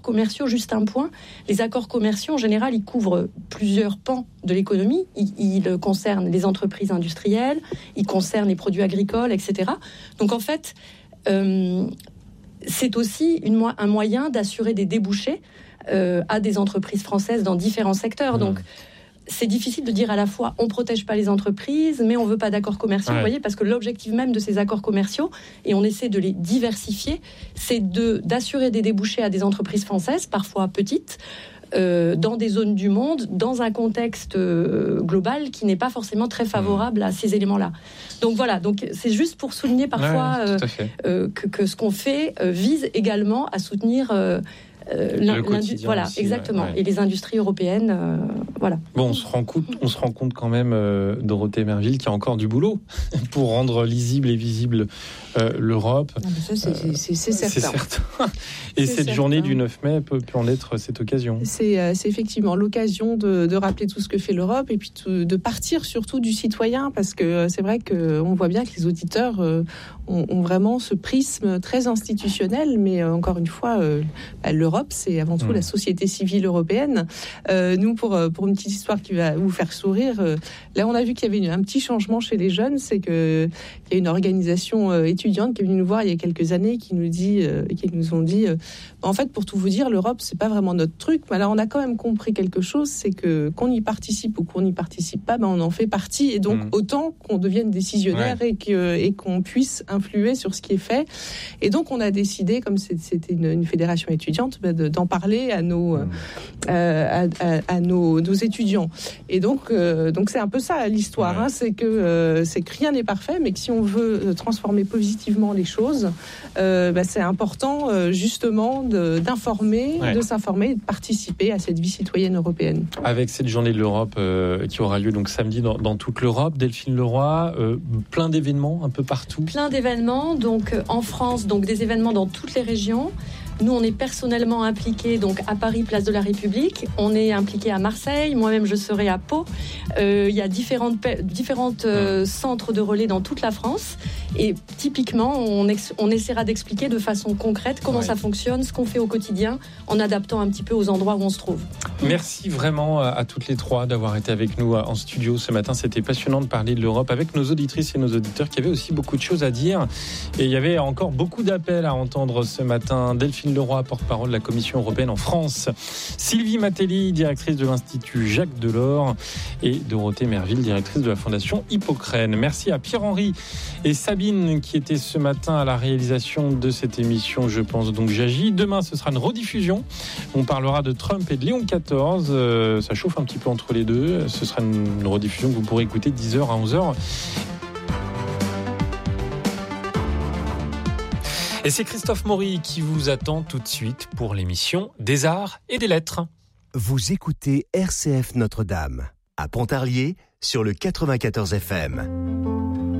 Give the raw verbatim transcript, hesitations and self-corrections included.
Commerciaux, juste un point. Les accords commerciaux, en général, ils couvrent plusieurs pans de l'économie. Ils, ils concernent les entreprises industrielles, ils concernent les produits agricoles, et cetera. Donc, en fait, euh, c'est aussi une, un moyen d'assurer des débouchés euh, à des entreprises françaises dans différents secteurs. Mmh. Donc, c'est difficile de dire à la fois on ne protège pas les entreprises, mais on ne veut pas d'accords commerciaux, ouais. Vous voyez, parce que l'objectif même de ces accords commerciaux, et on essaie de les diversifier, c'est de, d'assurer des débouchés à des entreprises françaises, parfois petites, euh, dans des zones du monde, dans un contexte euh, global qui n'est pas forcément très favorable mmh. à ces éléments-là. Donc voilà, donc c'est juste pour souligner parfois ouais, euh, euh, que, que ce qu'on fait euh, vise également à soutenir... Euh, Euh, le voilà, aussi, exactement. Ouais. Et les industries européennes, euh, voilà. Bon, on se rend compte, on se rend compte quand même, euh, Dorothée Merville, qu'il y a encore du boulot pour rendre lisible et visible euh, l'Europe. Non, mais ça, c'est, c'est, c'est, c'est certain. C'est certain. Et c'est cette certain. journée du neuf mai peut, peut en être cette occasion. C'est, euh, c'est effectivement l'occasion de, de rappeler tout ce que fait l'Europe et puis de, de partir surtout du citoyen, parce que c'est vrai qu'on voit bien que les auditeurs euh, ont, ont vraiment ce prisme très institutionnel, mais euh, encore une fois, euh, bah, l'Europe, c'est avant tout mmh. la société civile européenne. Euh, nous, pour, pour une petite histoire qui va vous faire sourire, euh, là, on a vu qu'il y avait une, un petit changement chez les jeunes, c'est qu'il y a une organisation euh, étudiante qui est venue nous voir il y a quelques années, qui nous, dit, euh, qui nous ont dit, euh, en fait, pour tout vous dire, l'Europe, c'est pas vraiment notre truc, mais là, on a quand même compris quelque chose, c'est que qu'on y participe ou qu'on n'y participe pas, ben, on en fait partie, et donc mmh. autant qu'on devienne décisionnaire ouais. et, que, et qu'on puisse influer sur ce qui est fait. Et donc, on a décidé, comme c'était une, une fédération étudiante, ben, de, d'en parler à nos, mmh. euh, à, à, à nos, nos étudiants. Et donc, euh, donc c'est un peu ça l'histoire, ouais. hein, c'est que euh, c'est que rien n'est parfait, mais que si on veut transformer positivement les choses, euh, bah, c'est important euh, justement de, d'informer, ouais. de s'informer et de participer à cette vie citoyenne européenne. Avec cette journée de l'Europe euh, qui aura lieu donc samedi dans, dans toute l'Europe, Delphine Leroy, euh, plein d'événements un peu partout. Plein d'événements, donc en France, donc des événements dans toutes les régions. Nous, on est personnellement impliqués donc à Paris, place de la République. On est impliqués à Marseille. Moi-même, je serai à Pau. Euh, il y a différentes, différentes euh, centres de relais dans toute la France. Et typiquement, on, ex, on essaiera d'expliquer de façon concrète comment ouais. ça fonctionne, ce qu'on fait au quotidien, en adaptant un petit peu aux endroits où on se trouve. Merci vraiment à toutes les trois d'avoir été avec nous en studio ce matin. C'était passionnant de parler de l'Europe avec nos auditrices et nos auditeurs qui avaient aussi beaucoup de choses à dire. Et il y avait encore beaucoup d'appels à entendre ce matin. Delphine Leroy, porte-parole de la Commission européenne en France. Sylvie Matelli, directrice de l'Institut Jacques Delors. Et Dorothée Merville, directrice de la Fondation Hippocrène. Merci à Pierre-Henri et Sabine qui étaient ce matin à la réalisation de cette émission. Je pense donc j'agis. Demain, ce sera une rediffusion. On parlera de Trump et de Léon quatorze. Euh, ça chauffe un petit peu entre les deux. Ce sera une rediffusion que vous pourrez écouter dix heures à onze heures. Et c'est Christophe Maury qui vous attend tout de suite pour l'émission des Arts et des Lettres. Vous écoutez R C F Notre-Dame, à Pontarlier, sur le quatre-vingt-quatorze F M.